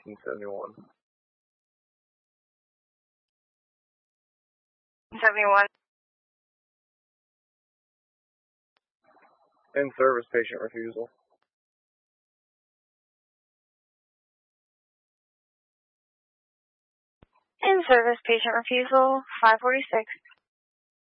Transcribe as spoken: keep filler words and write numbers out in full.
nineteen seventy-one. seventy-one. In service, patient refusal. In service, patient refusal, five forty-six.